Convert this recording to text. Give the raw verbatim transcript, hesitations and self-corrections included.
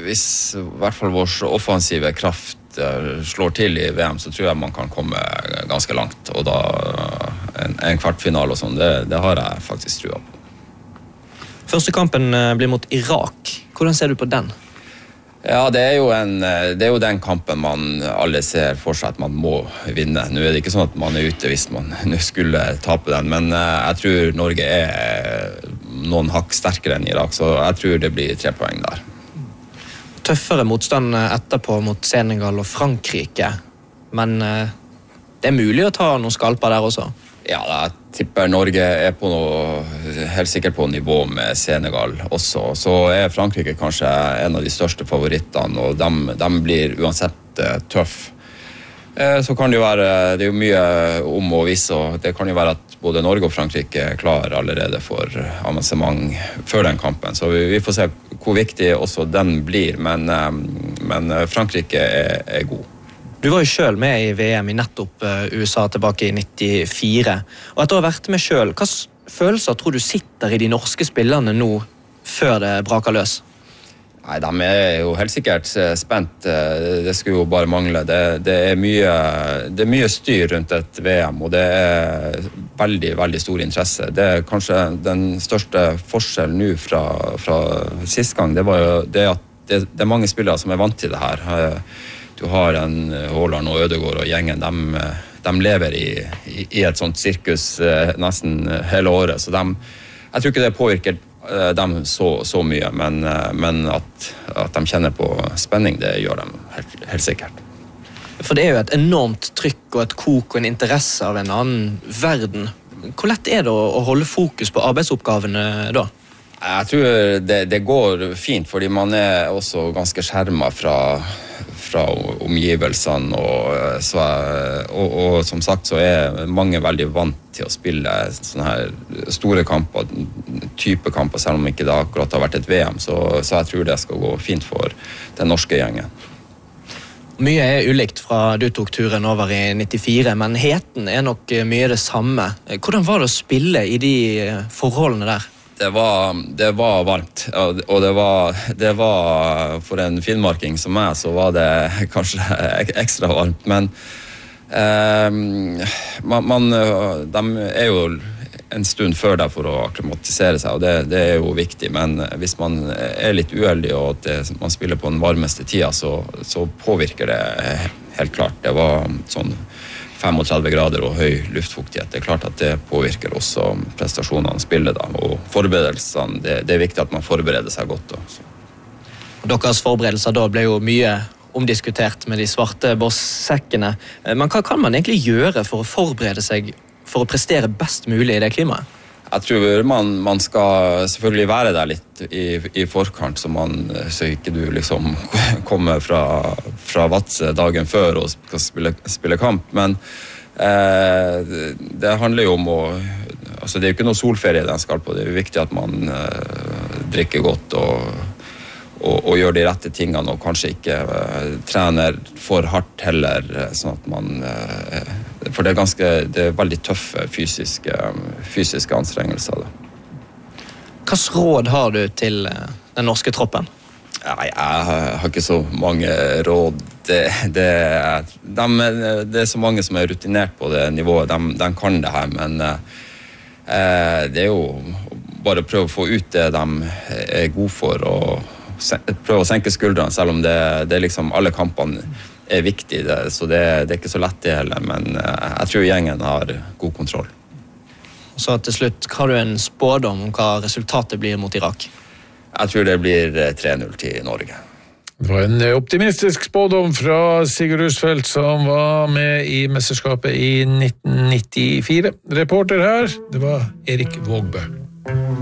hvis i hvert fall vår offensive kraft slår til i V M, så tror jeg man kan komme ganske langt, og da en, en kvartfinale og sånn, det, det har jeg faktisk trua på. Første kampen blir mot Irak. Hvordan ser du på den? Ja, det er jo, en, det er jo den kampen man alle ser for seg at man må vinne. Nå er det ikke sånn at man er ute hvis man skulle tape den, men jeg tror Norge er noen hakk sterkere enn Irak, så jeg tror det blir tre poeng der. Tøffere motstand etterpå mot Senegal og Frankrike, men det er mulig å ta noen skalper der også. Ja, jeg tipper Norge er på noe, helt sikkert på nivå med Senegal også. Så er Frankrike kanskje en av de største favorittene, og de, de blir uansett tøff. Så kan det jo være, det er jo mye om å vise, og det kan jo være at både Norge og Frankrike er klar allerede for avansement før den kampen. Så vi, vi får se hvor viktig også den blir, men, men Frankrike er, er god. Du var jo selv med i V M i nettopp U S A tilbake i nittifire, og etter å ha vært med selv, hva følelser tror du sitter i de norske spillerne nå før det braker løs? Nei, de er jo helt sikkert spent. Det skulle jo bare mangle. Det, det, er mye, det er mye styr rundt et V M, og det er veldig, veldig stor interesse. Det er kanskje den største forskjellen nå fra, fra sist gang. Det var jo det at det, det er mange spillere som er vant til det her. Du har en Haaland og Ødegaard og gjengen, de, de lever i, i, i et sånt sirkus nesten hele året, så de, jeg tror ikke det påvirker dem så, så mye, men, men at, at de kjenner på spenning, det gjør de helt, helt sikkert. For det er jo et enormt trykk og et kok og en interesse av en annen verden. Hvor lett er det å, å holde fokus på arbeidsoppgavene da? Jeg tror det, det går fint, fordi man er også ganske skjermet fra, fra omgivelsene, og, så, og, og som sagt så er mange veldig vant til å spille sånne her store kamper, type kamper, selv om ikke det akkurat har vært et V M, så, så jeg tror det skal gå fint for den norske gjengen. Mye er ulikt fra du tok turen over i nittifire, men heten er nok mye det samme. Hvordan var det å spille i de forholdene der? Det var, det var varmt, og det var, det var for en finnmarking som meg, så var det kanskje ekstra varmt, men eh, man, man, de er jo en stund før der for å akklimatisere seg, og det, det er jo viktig, men hvis man er litt uheldig og at det, man spiller på den varmeste tida, så, så påvirker det helt klart. Det var sånn femogtredve grader og høy luftfuktighet. Det er klart at det påvirker også prestasjonene spillet da, og forberedelsene. Det, det er viktig at man forbereder seg godt. Da. Deres forberedelser da ble jo mye omdiskutert med de svarte bosssekkene. Men hva kan man egentlig gjøre for å forberede seg for å prestere best mulig i det klimaet? Jeg tror man, man skal selvfølgelig være der litt i, i forkant, så, man, så ikke du liksom kommer fra, fra Vadsø dagen før og skal spille, spille kamp. Men eh, det handler jo om å... Altså det er jo ikke noe solferie den skal på. Det er jo viktig at man eh, drikker godt og, og, og gjør de rette tingene, og kanskje ikke eh, trener for hardt heller, sånn at man... Eh, for det er, ganske, det er veldig tøffe fysiske, fysiske anstrengelser. Hva råd har du til den norske troppen? Nei, jeg har ikke så mange råd. Det, det, de, det er så mange som er rutinert på det nivået. De, de kan det her, men eh, det er jo bare å prøve å få ut det de er gode for, og prøve å senke skuldrene, selv om det, det er liksom alle kampene er viktig, det, så det, det er ikke så lett det heller, men jeg tror gjengen har god kontroll. Så til slutt, har du en spådom om hva resultatet blir mot Irak? Jeg tror det blir tre null til Norge. Det var en optimistisk spådom fra Sigurd Rusfeldt, som var med i mesterskapet i nitten nittifire. Reporter her, det var Erik Vågbø.